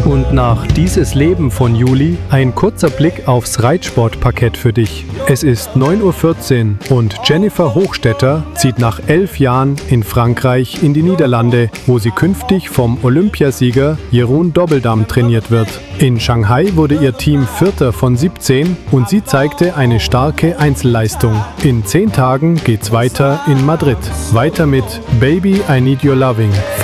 Und nach Dieses Leben von Juli ein kurzer Blick aufs Reitsportparkett für dich. Es ist 9:14 Uhr und Jennifer Hochstetter zieht nach 11 Jahren in Frankreich in die Niederlande, wo sie künftig vom Olympiasieger Jeroen Dobbeldam trainiert wird. In Shanghai wurde ihr Team Vierter von 17 und sie zeigte eine starke Einzelleistung. In 10 Tagen geht's weiter in Madrid. Weiter mit Baby I Need Your Loving